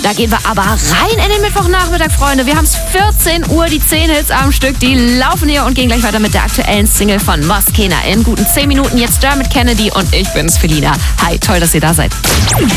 Da gehen wir aber rein in den Mittwochnachmittag, Freunde. Wir haben es 14 Uhr, die 10 Hits am Stück, die laufen hier und gehen gleich weiter mit der aktuellen Single von Moskena. In guten 10 Minuten jetzt Dermot Kennedy und ich bin's, Felina. Hi, toll, dass ihr da seid.